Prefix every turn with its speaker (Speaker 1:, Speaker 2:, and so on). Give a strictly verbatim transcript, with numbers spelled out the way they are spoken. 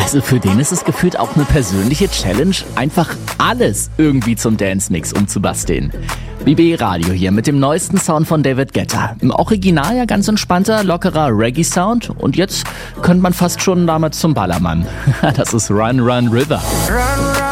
Speaker 1: Also für den ist es gefühlt auch eine persönliche Challenge, einfach alles irgendwie zum Dance-Mix umzubasteln. B B Radio hier mit dem neuesten Sound von David Guetta. Im Original ja ganz entspannter, lockerer Reggae-Sound und jetzt könnte man fast schon damit zum Ballermann. Das ist Run Run River.
Speaker 2: Run, run.